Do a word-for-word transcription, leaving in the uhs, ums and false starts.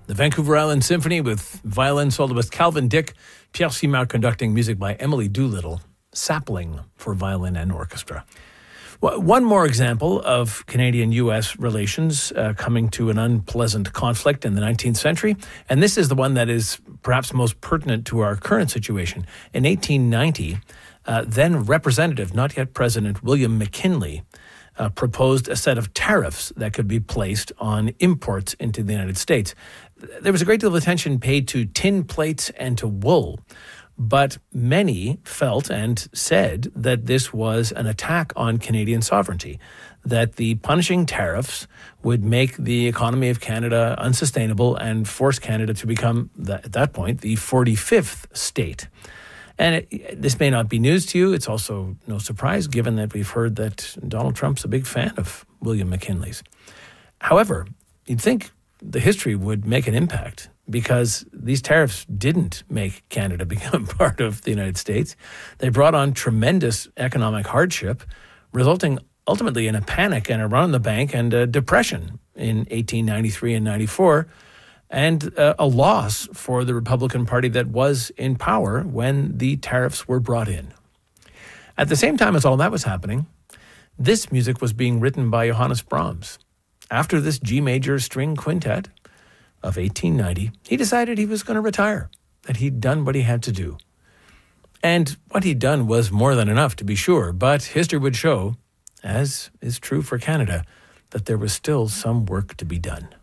The Vancouver Island Symphony with violin soloist Calvin Dick, Pierre Simard conducting, music by Emily Doolittle, Sapling for violin and orchestra. One more example of Canadian-U S relations uh, coming to an unpleasant conflict in the nineteenth century, and this is the one that is perhaps most pertinent to our current situation. In eighteen ninety, uh, then Representative, not yet President, William McKinley Uh, proposed a set of tariffs that could be placed on imports into the United States. There was a great deal of attention paid to tin plates and to wool, but many felt and said that this was an attack on Canadian sovereignty, that the punishing tariffs would make the economy of Canada unsustainable and force Canada to become, at that point, the forty-fifth state. And it, this may not be news to you. It's also no surprise, given that we've heard that Donald Trump's a big fan of William McKinley's. However, you'd think the history would make an impact, because these tariffs didn't make Canada become part of the United States. They brought on tremendous economic hardship, resulting ultimately in a panic and a run on the bank and a depression in eighteen ninety-three and ninety-four, and uh, a loss for the Republican Party that was in power when the tariffs were brought in. At the same time as all that was happening, this music was being written by Johannes Brahms. After this G major string quintet of eighteen ninety, he decided he was going to retire, that he'd done what he had to do. And what he'd done was more than enough, to be sure, but history would show, as is true for Canada, that there was still some work to be done.